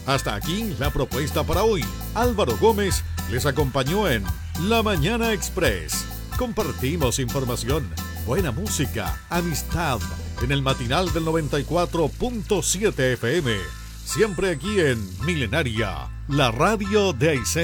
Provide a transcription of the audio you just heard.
Hasta aquí la propuesta para hoy. Álvaro Gómez les acompañó en La Mañana Express. Compartimos información, buena música, amistad en el matinal del 94.7 FM. Siempre aquí en Milenaria, la radio de Aysén.